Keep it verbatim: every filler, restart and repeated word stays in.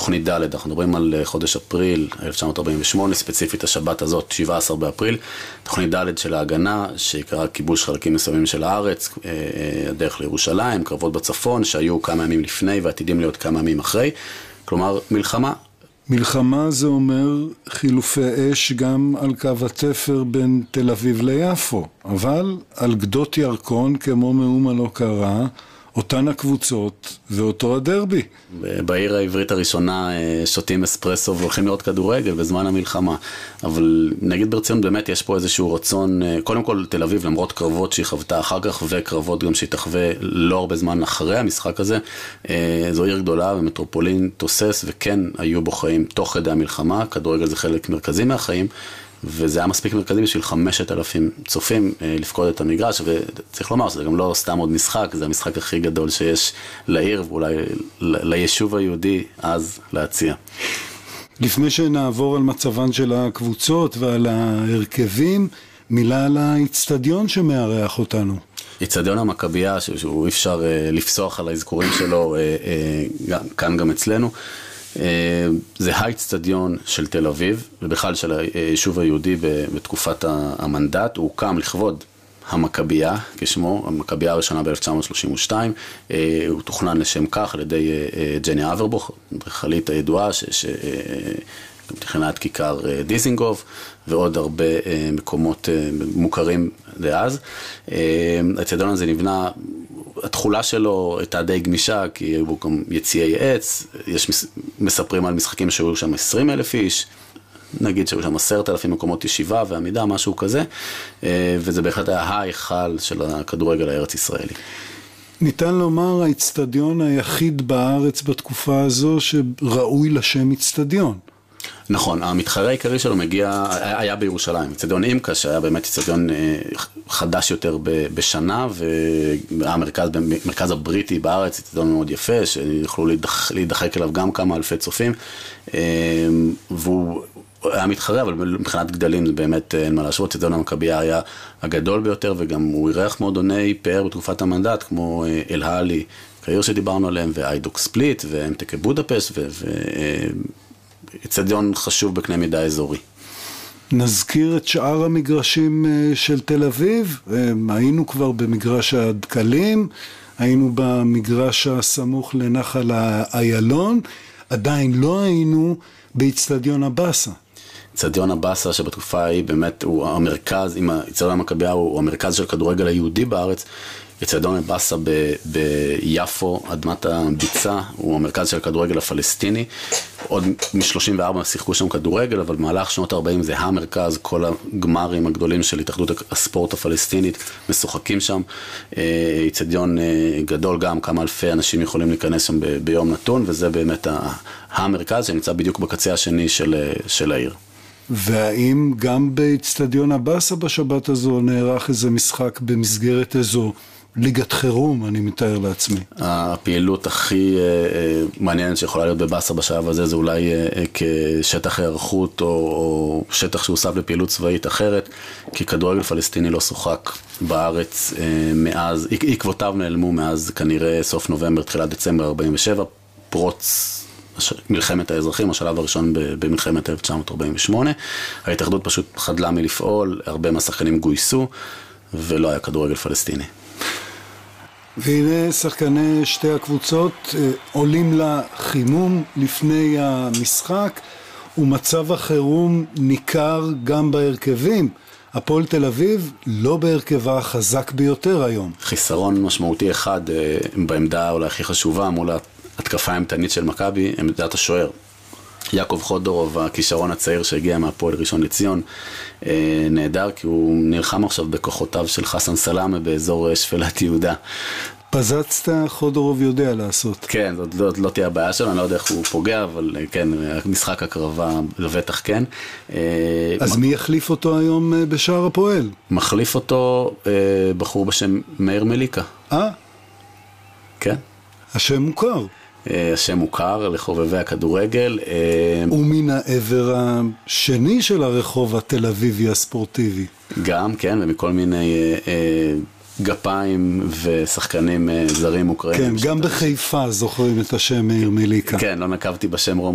תוכנית ד', אנחנו מדברים על חודש אפריל אלף תשע מאות ארבעים ושמונה, ספציפית השבת הזאת, שבעה עשר באפריל, תוכנית ד' של ההגנה, שעיקרה כיבוש חלקים מסוימים של הארץ, הדרך לירושלים, קרבות בצפון, שהיו כמה ימים לפני ועתידים להיות כמה ימים אחרי, כלומר מלחמה. מלחמה זה אומר חילופי אש גם על קו התפר בין תל אביב ליפו, אבל על גדות ירקון כמו מאומה לא קרה, אותן הקבוצות ואותו הדרבי. בעיר העברית הראשונה שותים אספרסו והולכים לראות כדורגל בזמן המלחמה. אבל נגיד ברצינות באמת יש פה איזשהו רצון, קודם כל תל אביב למרות קרבות שהיא חוותה אחר כך וקרבות גם שהיא תחווה לא הרבה זמן אחרי המשחק הזה, זו עיר גדולה ומטרופולין תוסס וכן היו בו חיים תוך כדי המלחמה, כדורגל זה חלק מרכזי מהחיים. וזה היה מספיק מרכזי בשביל חמשת אלפים צופים לפקוד את המגרש, וצריך לומר שזה גם לא סתם עוד משחק, זה המשחק הכי גדול שיש לעיר, ואולי ליישוב היהודי אז להציע. לפני שנעבור על מצבן של הקבוצות ועל ההרכבים, מילה על האצטדיון שמארח אותנו. אצטדיון המכבייה, שהוא אי אפשר לפסוח על האזכורים שלו, כאן גם אצלנו. זה האצטדיון של תל אביב, ובכלל של היישוב היהודי בתקופת המנדט, הוא הוקם לכבוד המכבייה, כשמו, המכבייה הראשונה ב-אלף תשע מאות שלושים ושתיים, הוא תוכנן לשם כך על ידי ג'ני אברבוך, אדריכלית הידועה, שתכננה את כיכר דיזינגוף, ועוד הרבה מקומות מוכרים דאז. האצטדיון הזה נבנה, התחולה שלו הייתה די גמישה, כי היו גם יציעי עץ, יש מספרים על משחקים שהיו שם עשרים אלף איש, נגיד שהיו שם עשרת אלפים מקומות ישיבה ועמידה, משהו כזה, וזה בהחלט היה ההיכל של הכדורגל הארץ ישראלי. ניתן לומר, האצטדיון היחיד בארץ בתקופה הזו שראוי לשם אצטדיון. נכון, המתחרה העיקרי שלו מגיע, היה בירושלים, אצטדיון אימקה, שהיה באמת אצטדיון חדש יותר בשנה, והמרכז, במרכז הבריטי בארץ, אצטדיון מאוד יפה, שיוכלו להידחק אליו גם כמה אלפי צופים, והוא היה מתחרה, אבל מבחינת גדלים זה באמת אין מה להשוות, אצטדיון המכבייה היה הגדול ביותר, וגם הוא אירח מועדוני פאר בתקופת המנדט, כמו אל-הלי, קהיר שדיברנו עליהם, ואיידוק ספליט, ואמטקה בודפשט, ו... אצטדיון חשוב בקנה מידה אזורי. נזכיר את שאר המגרשים של תל אביב, היינו כבר במגרש הדקלים, היינו במגרש הסמוך לנחל איילון, עדיין לא היינו באצטדיון הבאסה. אצטדיון הבאסה שבתקופה ההיא באמת הוא המרכז, עם אצטדיון המכבייה הוא המרכז של כדורגל היהודי בארץ, אצטדיון הבאסה ביפו, אדמת הביצה, הוא המרכז של הכדורגל הפלסטיני. עוד מ-שלושים וארבע שיחקו שם כדורגל, אבל במהלך שנות ה-ארבעים זה המרכז, כל הגמרים הגדולים של התאחדות הספורט הפלסטינית משוחקים שם. אצטדיון גדול גם, כמה אלפי אנשים יכולים להיכנס שם ב- ביום נתון, וזה באמת המרכז שנמצא בדיוק בקצה השני של, של העיר. והאם גם באצטדיון הבאסה בשבת הזו נערך איזה משחק במסגרת איזו ליגת חירום, אני מתאר לעצמי? הפעילות הכי מעניינת שיכולה להיות בבאסה בשלב הזה, זה אולי כשטח הערכות או שטח שהוסף לפעילות צבאית אחרת, כי כדורגל פלסטיני לא שוחק בארץ מאז, עקבותיו נעלמו מאז כנראה סוף נובמבר, תחילת דצמבר ארבעים ושבע, פרוץ מלחמת האזרחים, השלב הראשון במלחמת אלף תשע מאות ארבעים ושמונה. ההתאחדות פשוט חדלה מלפעול, הרבה מהשחקנים גויסו, ולא היה כדורגל פלסטיני. והנה שחקני שתי הקבוצות עולים לחימום לפני המשחק, ומצב החירום ניכר גם בהרכבים. הפועל תל אביב לא בהרכבה החזק ביותר היום. חיסרון משמעותי אחד בעמדה אולי הכי חשובה מול התקפה האימתנית של מכבי, עמדת השוער. יעקב חודורוב, הכישרון הצעיר שהגיע מהפועל ראשון לציון, נהדר כי הוא נלחם עכשיו בכוחותיו של חסן סלאמה באזור שפלת יהודה. פזצת, חודורוב יודע לעשות. כן, זאת לא, לא תהיה הבעיה שלו, אני לא יודע איך הוא פוגע, אבל כן, משחק הקרבה לבטח כן. אז מי יחליף אותו היום בשער הפועל? מחליף אותו בחור בשם מאיר מליקה. אה? כן. השם מוכר. השם מוכר לחובבי הכדורגל. ומן העבר השני של הרחוב התל אביבי הספורטיבי. גם, כן, ומכל מיני גפיים ושחקנים זרים אוקראינים. כן, גם בחיפה זוכרים את השם מאיר מליקה. כן, לא נקבתי בשם רום